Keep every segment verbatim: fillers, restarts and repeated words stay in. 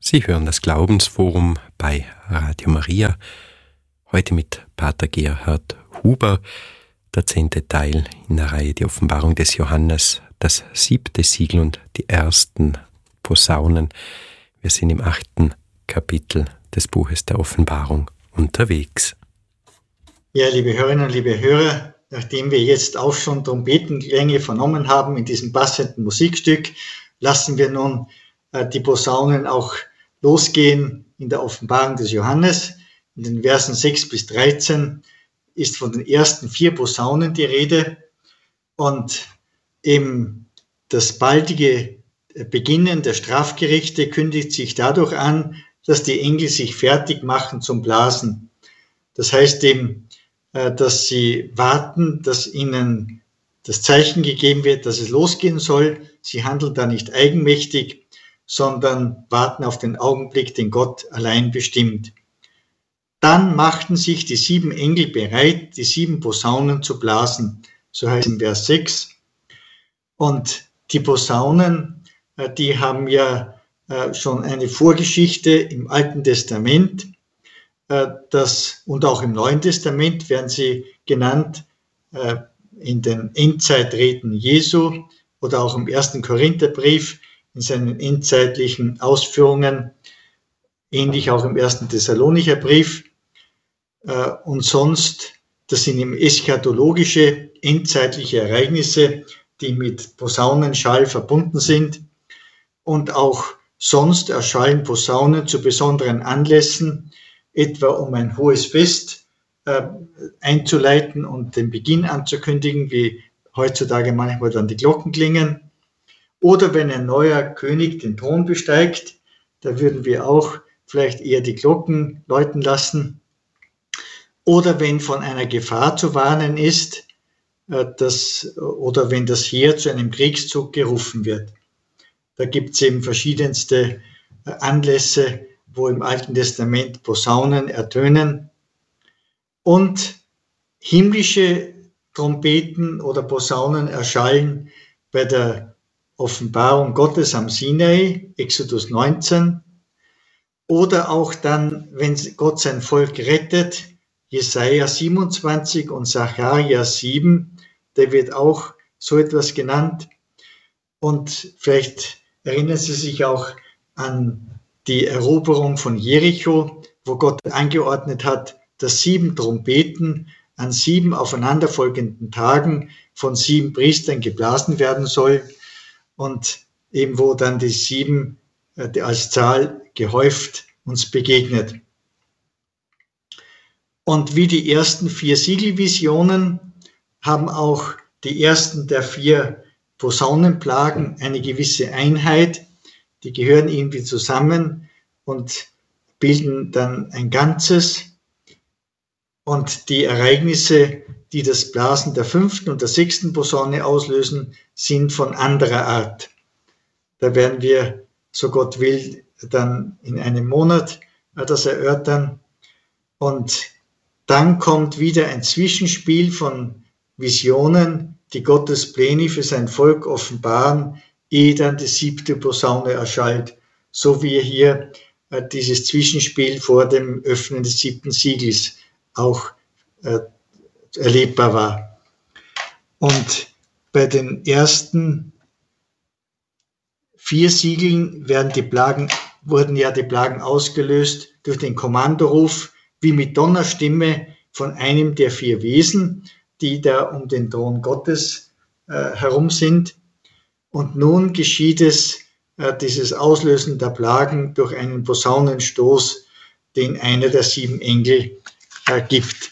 Sie hören das Glaubensforum bei Radio Maria, heute mit Pater Gerhard Huber, der zehnte Teil in der Reihe Die Offenbarung des Johannes, das siebte Siegel und die ersten Posaunen. Wir sind im achten Kapitel des Buches der Offenbarung unterwegs. Ja, liebe Hörerinnen und liebe Hörer, nachdem wir jetzt auch schon Trompetenklänge vernommen haben in diesem passenden Musikstück, lassen wir nun äh, die Posaunen auch losgehen in der Offenbarung des Johannes. In den Versen sechs bis dreizehn ist von den ersten vier Posaunen die Rede und eben das baldige Beginnen der Strafgerichte kündigt sich dadurch an, dass die Engel sich fertig machen zum Blasen. Das heißt eben, dass sie warten, dass ihnen das Zeichen gegeben wird, dass es losgehen soll. Sie handeln da nicht eigenmächtig, sondern warten auf den Augenblick, den Gott allein bestimmt. Dann machten sich die sieben Engel bereit, die sieben Posaunen zu blasen. So heißt es in Vers sechs. Und die Posaunen, die haben ja schon eine Vorgeschichte im Alten Testament. Das, und auch im Neuen Testament werden sie genannt in den Endzeitreden Jesu oder auch im ersten Korintherbrief in seinen endzeitlichen Ausführungen, ähnlich auch im ersten Thessalonicher Brief. Und sonst, das sind eben eschatologische, endzeitliche Ereignisse, die mit Posaunenschall verbunden sind. Und auch sonst erschallen Posaunen zu besonderen Anlässen, etwa um ein hohes Fest äh, einzuleiten und den Beginn anzukündigen, wie heutzutage manchmal dann die Glocken klingen. Oder wenn ein neuer König den Thron besteigt, da würden wir auch vielleicht eher die Glocken läuten lassen. Oder wenn von einer Gefahr zu warnen ist, äh, das, oder wenn das Heer zu einem Kriegszug gerufen wird. Da gibt es eben verschiedenste äh, Anlässe, wo im Alten Testament Posaunen ertönen. Und himmlische Trompeten oder Posaunen erschallen bei der Offenbarung Gottes am Sinai, Exodus neunzehn, oder auch dann, wenn Gott sein Volk rettet, Jesaja siebenundzwanzig und Sacharja sieben, der wird auch so etwas genannt. Und vielleicht erinnern Sie sich auch an die Eroberung von Jericho, wo Gott angeordnet hat, dass sieben Trompeten an sieben aufeinanderfolgenden Tagen von sieben Priestern geblasen werden soll und eben wo dann die sieben äh, als Zahl gehäuft uns begegnet. Und wie die ersten vier Siegelvisionen haben auch die ersten der vier Posaunenplagen eine gewisse Einheit. Die gehören irgendwie zusammen und bilden dann ein Ganzes. Und die Ereignisse, die das Blasen der fünften und der sechsten Posaune auslösen, sind von anderer Art. Da werden wir, so Gott will, dann in einem Monat das erörtern. Und dann kommt wieder ein Zwischenspiel von Visionen, die Gottes Pläne für sein Volk offenbaren, ehe dann die siebte Posaune erschallt, so wie hier äh, dieses Zwischenspiel vor dem Öffnen des siebten Siegels auch äh, erlebbar war. Und bei den ersten vier Siegeln werden die Plagen, wurden ja die Plagen ausgelöst durch den Kommandoruf, wie mit Donnerstimme von einem der vier Wesen, die da um den Thron Gottes äh, herum sind. Und nun geschieht es, äh, dieses Auslösen der Plagen durch einen Posaunenstoß, den einer der sieben Engel äh, gibt.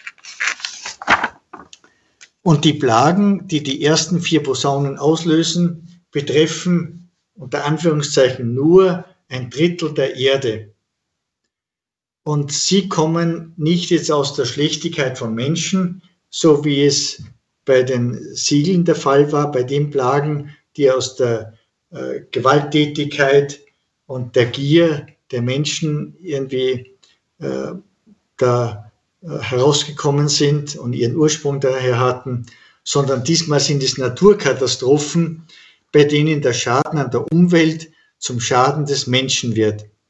Und die Plagen, die die ersten vier Posaunen auslösen, betreffen unter Anführungszeichen nur ein Drittel der Erde. Und sie kommen nicht jetzt aus der Schlechtigkeit von Menschen, so wie es bei den Siegeln der Fall war, bei den Plagen, die aus der äh, Gewalttätigkeit und der Gier der Menschen irgendwie äh, da äh, herausgekommen sind und ihren Ursprung daher hatten, sondern diesmal sind es Naturkatastrophen, bei denen der Schaden an der Umwelt zum Schaden des Menschen wird.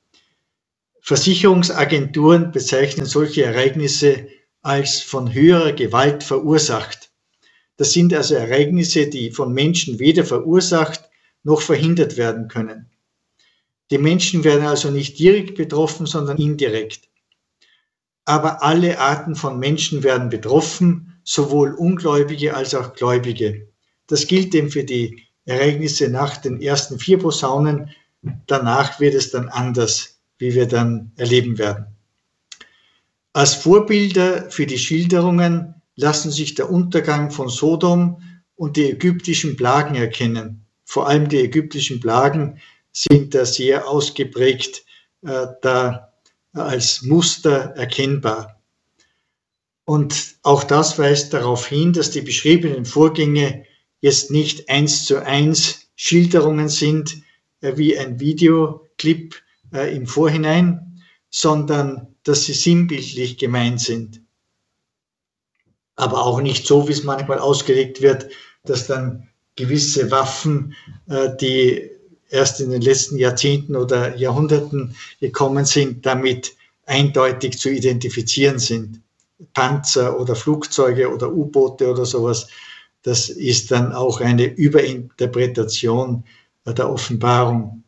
Versicherungsagenturen bezeichnen solche Ereignisse als von höherer Gewalt verursacht. Das sind also Ereignisse, die von Menschen weder verursacht noch verhindert werden können. Die Menschen werden also nicht direkt betroffen, sondern indirekt. Aber alle Arten von Menschen werden betroffen, sowohl Ungläubige als auch Gläubige. Das gilt eben für die Ereignisse nach den ersten vier Posaunen. Danach wird es dann anders, wie wir dann erleben werden. Als Vorbilder für die Schilderungen lassen sich der Untergang von Sodom und die ägyptischen Plagen erkennen. Vor allem die ägyptischen Plagen sind da sehr ausgeprägt, äh, da als Muster erkennbar. Und auch das weist darauf hin, dass die beschriebenen Vorgänge jetzt nicht eins zu eins Schilderungen sind, äh, wie ein Videoclip äh, im Vorhinein, sondern dass sie sinnbildlich gemeint sind. Aber auch nicht so, wie es manchmal ausgelegt wird, dass dann gewisse Waffen, äh, die erst in den letzten Jahrzehnten oder Jahrhunderten gekommen sind, damit eindeutig zu identifizieren sind. Panzer oder Flugzeuge oder U-Boote oder sowas, das ist dann auch eine Überinterpretation der Offenbarung.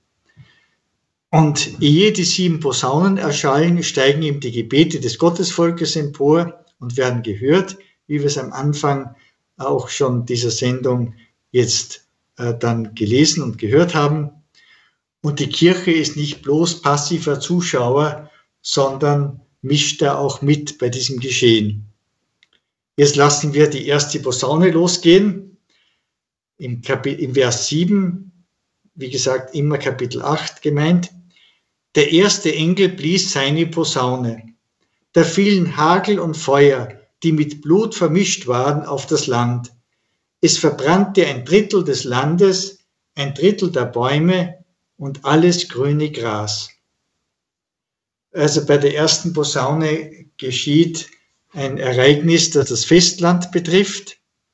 Und ehe die sieben Posaunen erschallen, steigen ihm die Gebete des Gottesvolkes empor und werden gehört, wie wir es am Anfang auch schon dieser Sendung jetzt äh, dann gelesen und gehört haben. Und die Kirche ist nicht bloß passiver Zuschauer, sondern mischt da auch mit bei diesem Geschehen. Jetzt lassen wir die erste Posaune losgehen. Im, Kapitel, im Vers sieben, wie gesagt, immer Kapitel acht gemeint. Der erste Engel blies seine Posaune. Da fielen Hagel und Feuer, die mit Blut vermischt waren, auf das Land. Es verbrannte ein Drittel des Landes, ein Drittel der Bäume und alles grüne Gras. Also bei der ersten Posaune geschieht ein Ereignis, das das Festland betrifft.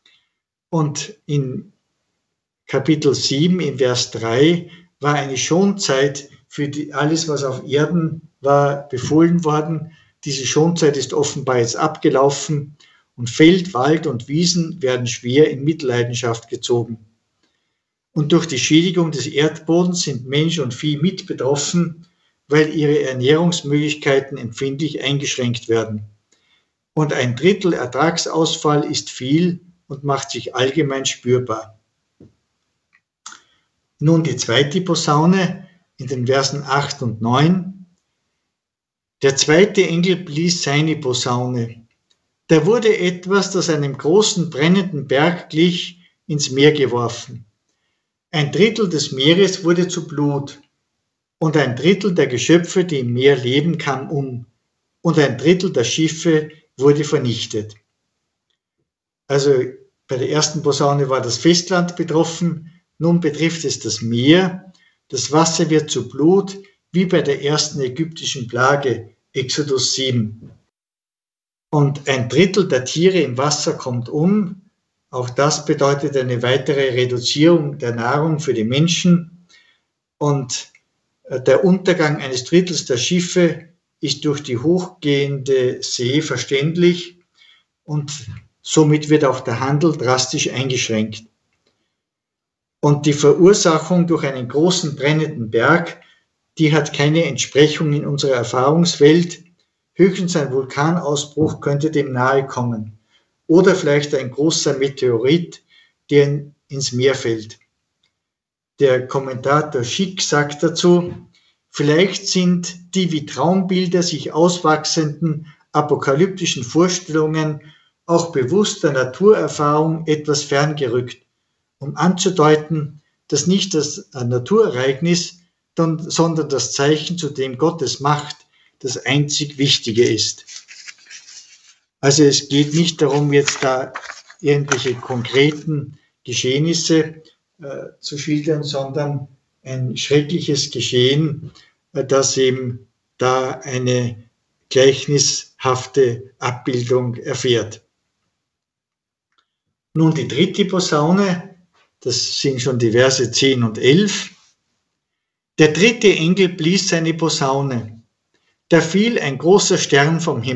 Und in Kapitel sieben, in Vers drei, war eine Schonzeit für die, alles, was auf Erden war, befohlen worden. Diese Schonzeit ist offenbar jetzt abgelaufen und Feld, Wald und Wiesen werden schwer in Mitleidenschaft gezogen. Und durch die Schädigung des Erdbodens sind Mensch und Vieh mit betroffen, weil ihre Ernährungsmöglichkeiten empfindlich eingeschränkt werden. Und ein Drittel Ertragsausfall ist viel und macht sich allgemein spürbar. Nun die zweite Posaune in den Versen acht und neun. Der zweite Engel blies seine Posaune. Da wurde etwas, das einem großen brennenden Berg glich, ins Meer geworfen. Ein Drittel des Meeres wurde zu Blut und ein Drittel der Geschöpfe, die im Meer leben, kam um und ein Drittel der Schiffe wurde vernichtet. Also bei der ersten Posaune war das Festland betroffen, nun betrifft es das Meer. Das Wasser wird zu Blut, wie bei der ersten ägyptischen Plage, Exodus sieben. Und ein Drittel der Tiere im Wasser kommt um. Auch das bedeutet eine weitere Reduzierung der Nahrung für die Menschen. Und der Untergang eines Drittels der Schiffe ist durch die hochgehende See verständlich und somit wird auch der Handel drastisch eingeschränkt. Und die Verursachung durch einen großen brennenden Berg, die hat keine Entsprechung in unserer Erfahrungswelt. Höchstens ein Vulkanausbruch könnte dem nahe kommen. Oder vielleicht ein großer Meteorit, der ins Meer fällt. Der Kommentator Schick sagt dazu, vielleicht sind die wie Traumbilder sich auswachsenden apokalyptischen Vorstellungen auch bewusst der Naturerfahrung etwas ferngerückt, um anzudeuten, dass nicht das Naturereignis, sondern das Zeichen, zu dem Gottes Macht das einzig Wichtige ist. Also es geht nicht darum, jetzt da irgendwelche konkreten Geschehnisse äh, zu schildern, sondern ein schreckliches Geschehen, äh, das eben da eine gleichnishafte Abbildung erfährt. Nun die dritte Posaune, das sind schon die Verse zehn und elf. Der dritte Engel blies seine Posaune. Da fiel ein großer Stern vom Himmel